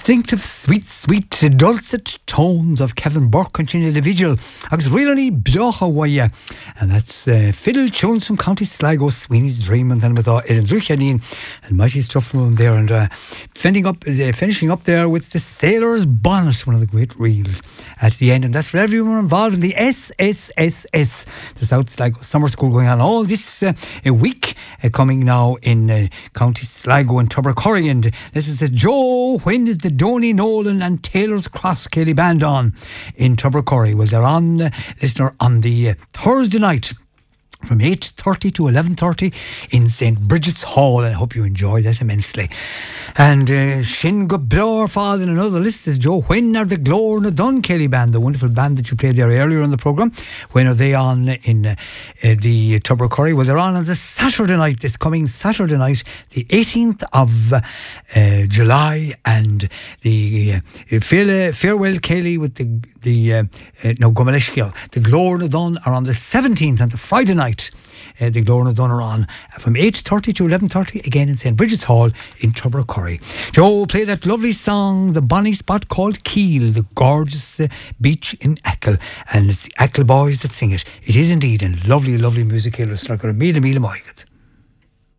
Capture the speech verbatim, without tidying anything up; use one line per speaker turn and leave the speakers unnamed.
distinctive, sweet, sweet, dulcet tones of Kevin Burke and Gina Vigil. Agus really blocha waya. And that's uh, fiddle tunes from County Sligo, Sweeney's Dream, and then with uh, Erin Druchadine and mighty stuff from them there. And uh, finishing up, uh, finishing up there with the Sailor's Bonnet, one of the great reels at the end. And that's for everyone involved in the S S S S, the South Sligo Summer School, going on all this uh, a week, uh, coming now in uh, County Sligo and Tubbercurry. And this is a Joe, when is the Donny Nolan and Taylor's Cross Kelly Band on in Tubbercurry? Well, they're on, uh, listener, on the uh, Thursday night from eight thirty to eleven thirty in Saint Bridget's Hall. I hope you enjoy that immensely. And uh, Shin go Blower Father in another list is Joe, when are the Glór na Dun Kelly Band, the wonderful band that you played there earlier in the programme? When are they on in uh, uh, the Tubbercurry? Well, they're on on the Saturday night, this coming Saturday night, the eighteenth of uh, uh, July, and the uh, Fare- Farewell Kelly with the the uh, uh, no Gomalishkiel, the Glór na Dun are on the seventeenth, and the Friday night Uh, the Glór na Dun are on from eight thirty to eleven thirty, again in Saint Bridget's Hall in Tubbercurry. Joe, play that lovely song, the bonny spot called Keel, the gorgeous uh, beach in Achill, and it's the Achill boys that sing it. It is indeed a lovely, lovely music. It's like a meal, a meal, a